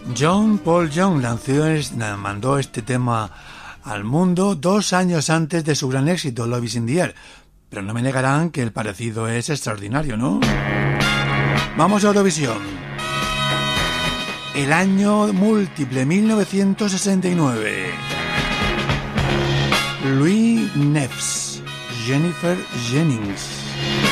John Paul Young mandó este tema al mundo 2 años antes de su gran éxito, Love is in the Air. Pero no me negarán que el parecido es extraordinario, ¿no? Vamos a Eurovisión. El año múltiple, 1969. Louis Neves, Jennifer Jennings.